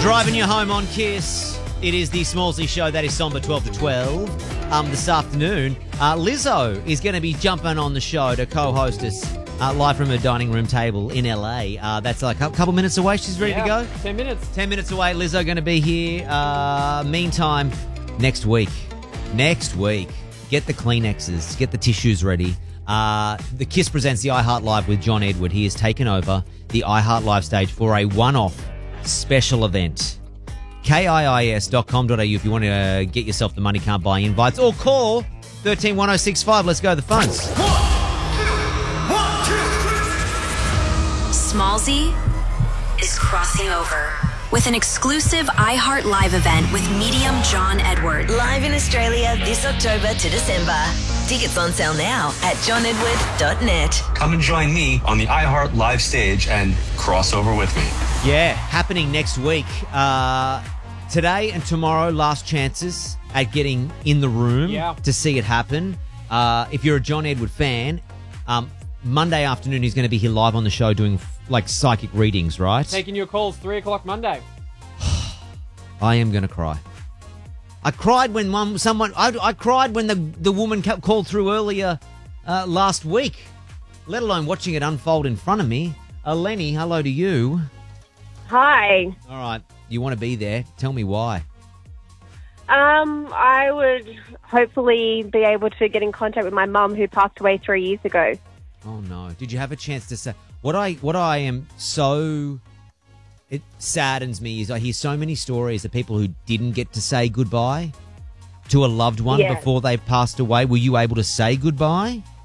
Driving you home on Kiss. It is the Smallsy Show. That is Somber 12 to 12. This afternoon, Lizzo is going to be jumping on the show to co-host us live from her dining room table in LA. That's like a couple minutes away. She's ready to go. 10 minutes. 10 minutes away. Lizzo going to be here. Meantime, next week, get the Kleenexes, get the tissues ready. The Kiss presents the iHeart Live with John Edward. He has taken over the iHeart Live stage for a one-off special event. KIIS.com.au if you want to get yourself the money can't buy invites, or call 131065. Let's go the phones. Smallsy is crossing over with an exclusive iHeart Live event with medium John Edward. Live in Australia this October to December. Tickets on sale now at johnedward.net. Come and join me on the iHeart Live stage and cross over with me. Yeah, happening next week. Today and tomorrow, last chances at getting in the room to see it happen. If you're a John Edward fan, Monday afternoon he's going to be here live on the show doing like psychic readings, right? Taking your calls 3 o'clock Monday. I am going to cry. I cried when I cried when the woman called through earlier last week, let alone watching it unfold in front of me. Lenny, hello to you. Hi. All right. You want to be there. Tell me why. I would hopefully be able to get in contact with my mum who passed away 3 years ago. Oh, no. Did you have a chance to say... What I am so... It saddens me is I hear so many stories of people who didn't get to say goodbye to a loved one before they passed away. Were you able to say goodbye?